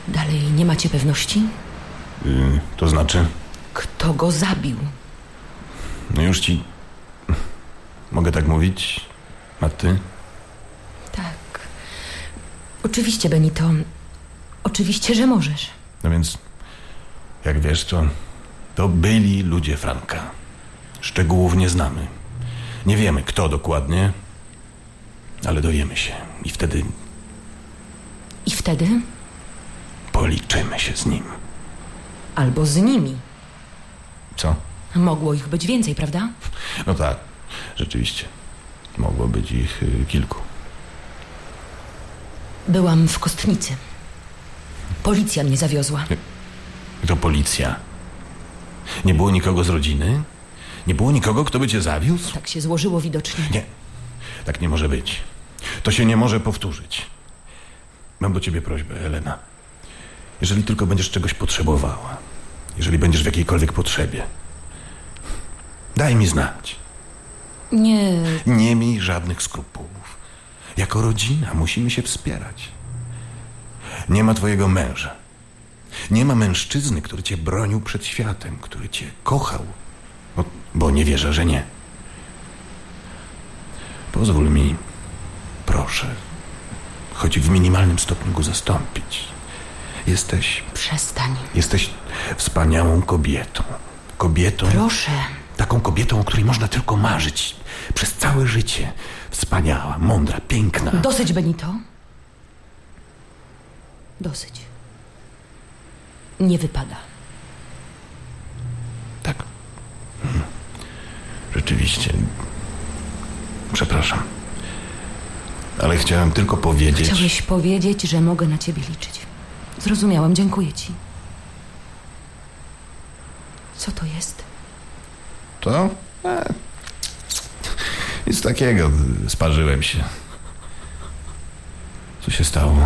Dalej nie macie pewności? To znaczy? Kto go zabił? No już ci... Mogę tak mówić? A ty? Tak. Oczywiście, Benito. Oczywiście, że możesz. No więc, jak wiesz, to byli ludzie Franka. Szczegółów nie znamy. Nie wiemy, kto dokładnie, ale dowiemy się. I wtedy I wtedy? policzymy się z nim. Albo z nimi. Co? Mogło ich być więcej, prawda? No tak, rzeczywiście. Mogło być ich kilku. Byłam w Kostnicy. Policja mnie zawiozła. To policja. Nie było nikogo z rodziny? Nie było nikogo, kto by cię zawiózł? Tak się złożyło widocznie. Nie, tak nie może być. To się nie może powtórzyć. Mam do ciebie prośbę, Elena. Jeżeli tylko będziesz czegoś potrzebowała, jeżeli będziesz w jakiejkolwiek potrzebie, daj mi znać. Nie. Nie miej żadnych skrupułów. Jako rodzina musimy się wspierać. Nie ma twojego męża. Nie ma mężczyzny, który cię bronił przed światem, który cię kochał. Bo nie wierzę, że nie. Pozwól mi, proszę, choć w minimalnym stopniu go zastąpić. Przestań. Jesteś wspaniałą kobietą. Kobietą... Proszę. Taką kobietą, o której można tylko marzyć przez całe życie. Wspaniała, mądra, piękna. Dosyć, Benito. Dosyć. Nie wypada. Tak. Rzeczywiście. Przepraszam. Ale chciałem tylko powiedzieć... Chciałeś powiedzieć, że mogę na ciebie liczyć. Zrozumiałam, dziękuję ci. Co to jest? To? Nic takiego. Sparzyłem się. Co się stało?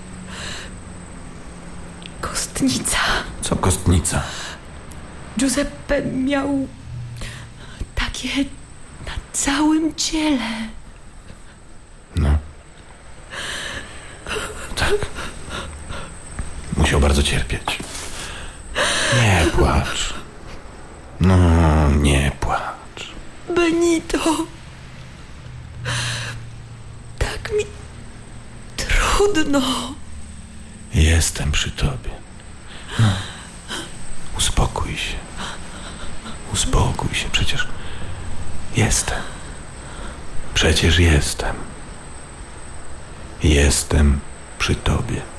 Kostnica. Co kostnica? Giuseppe miał takie na całym ciele. No. Tak. Musiał bardzo cierpieć. Nie płacz. No, nie płacz. Benito. Tak mi trudno. Jestem przy tobie. No. Uspokój się. Uspokój się. Przecież jestem. Przecież jestem. Jestem przy tobie.